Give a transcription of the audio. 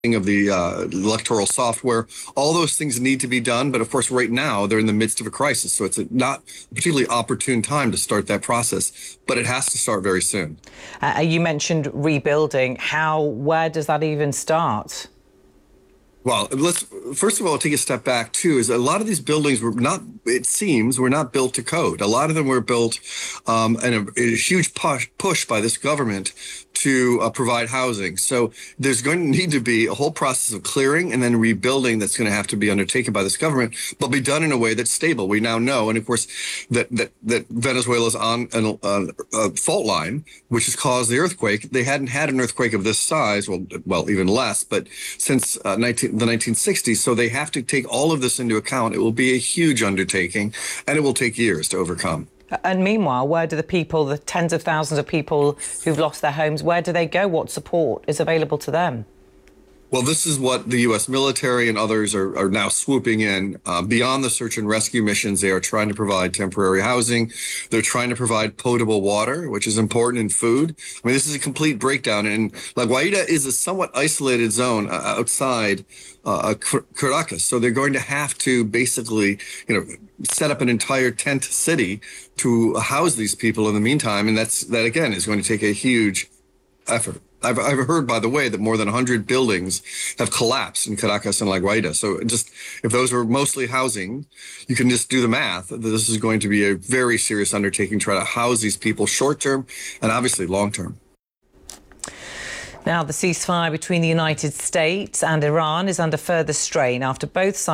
of the electoral software. All those things need to be done, but of course, right now they're in the midst of a crisis, so it's not a particularly opportune time to start that process. But it has to start very soon. You mentioned rebuilding. Where does that even start? Well, let's first of all take a step back too. Is a lot of these buildings were not, it seems, were not built to code. A lot of them were built and a huge push by this government to provide housing. So there's going to need to be a whole process of clearing and then rebuilding that's going to have to be undertaken by this government, but be done in a way that's stable. We now know, and of course, that Venezuela is on a fault line, which has caused the earthquake. They hadn't had an earthquake of this size, well, even less, but since the 1960s. So they have to take all of this into account. It will be a huge undertaking, and it will take years to overcome. And meanwhile, where do the tens of thousands of people who've lost their homes, where do they go? What support is available to them? Well, this is what the U.S. military and others are now swooping in. Beyond the search and rescue missions, they are trying to provide temporary housing. They're trying to provide potable water, which is important, in food. I mean, this is a complete breakdown. And La Guaira is a somewhat isolated zone outside Caracas. So they're going to have to basically, set up an entire tent city to house these people in the meantime. And that again is going to take a huge effort. I've heard, by the way, that more than 100 buildings have collapsed in Caracas and La Guaira. So just if those were mostly housing, you can just do the math. This is going to be a very serious undertaking to try to house these people short term and obviously long term. Now, the ceasefire between the United States and Iran is under further strain after both sides